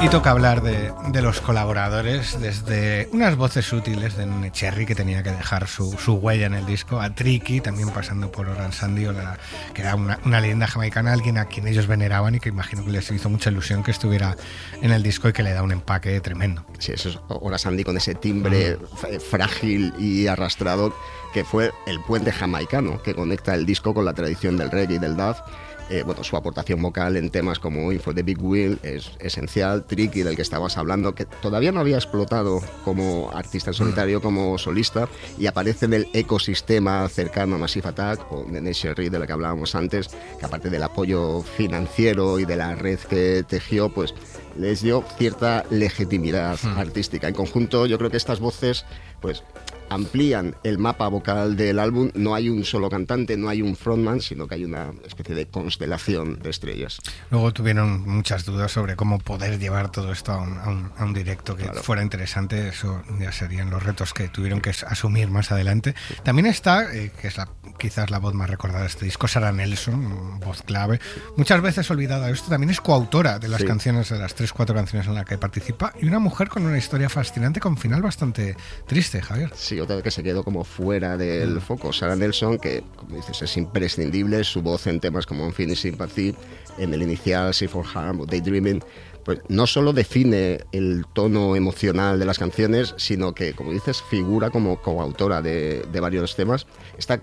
Y toca hablar de los colaboradores, desde unas voces sutiles de Nene Cherry, que tenía que dejar su huella en el disco, a Tricky, también pasando por Oran Sandy, que era una leyenda jamaicana, alguien a quien ellos veneraban y que imagino que les hizo mucha ilusión que estuviera en el disco y que le da un empaque tremendo. Sí, eso es Oran Sandy con ese timbre frágil y arrastrado, que fue el puente jamaicano que conecta el disco con la tradición del reggae y del dub. Su aportación vocal en temas como Info the Big Wheel es esencial. Tricky, del que estabas hablando, que todavía no había explotado como artista en solitario, como solista, y aparece en el ecosistema cercano a Massive Attack, o Nene Cherry, de la que hablábamos antes, que aparte del apoyo financiero y de la red que tejió, pues les dio cierta legitimidad artística. En conjunto, yo creo que estas voces pues amplían el mapa vocal del álbum. No hay un solo cantante, no hay un frontman, sino que hay una especie de constelación de estrellas. Luego tuvieron muchas dudas sobre cómo poder llevar todo esto a un directo que fuera interesante. Eso ya serían los retos que tuvieron que asumir más adelante. También está, que es quizás la voz más recordada de este disco, Sarah Nelson, voz clave, muchas veces olvidada. Esto también es coautora de las canciones, de las 3-4 canciones en las que participa, y una mujer con una historia fascinante, con final bastante triste, Javier. Sí, otra que se quedó como fuera del foco. Sarah Nelson, que como dices es imprescindible, su voz en temas como Infinite Sympathy, en el inicial Safe for Harm o Daydreaming, pues no solo define el tono emocional de las canciones, sino que, como dices, figura como coautora de varios temas. Esta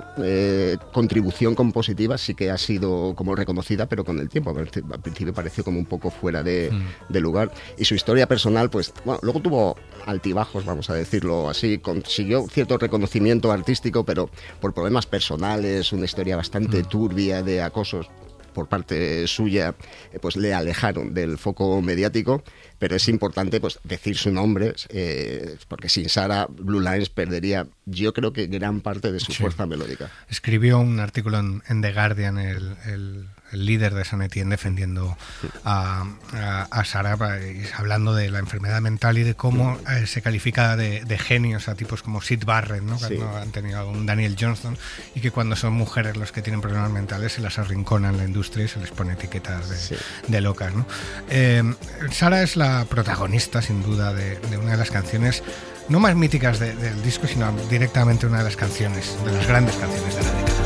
contribución compositiva sí que ha sido como reconocida, pero con el tiempo al principio pareció como un poco fuera de lugar. Y su historia personal, pues bueno, luego tuvo altibajos, vamos a decirlo así. Consiguió cierto reconocimiento artístico, pero por problemas personales, una historia bastante turbia de acosos por parte suya, pues le alejaron del foco mediático. Pero es importante pues decir su nombre, porque sin Sarah, Blue Lines perdería, yo creo que gran parte de su fuerza melódica. Escribió un artículo en The Guardian, el líder de Saint Etienne, defendiendo a Sarah, hablando de la enfermedad mental y de cómo se califica de genios a tipos como Syd Barrett, ¿no? Que no han tenido un Daniel Johnston, y que cuando son mujeres los que tienen problemas mentales se las arrinconan en la industria y se les pone etiquetas de locas, ¿no? Sarah es la protagonista, sin duda, de una de las canciones no más míticas del disco, sino directamente una de las canciones, de las grandes canciones de la década.